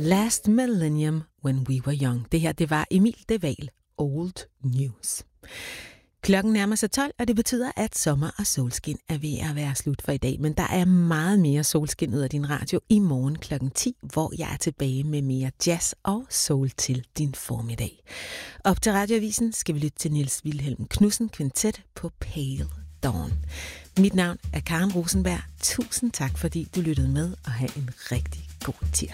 Last Millennium When We Were Young. Det her, det var Emil de Waal, Old News. Klokken nærmer sig 12, og det betyder, at sommer og solskin er ved at være slut for i dag. Men der er meget mere solskin ud af din radio i morgen klokken 10, hvor jeg er tilbage med mere jazz og soul til din formiddag. Op til Radioavisen skal vi lytte til Niels Wilhelm Knudsen Kvintet på Pale Dawn. Mit navn er Karen Rosenberg. Tusind tak, fordi du lyttede med, og have en rigtig god tirsdag.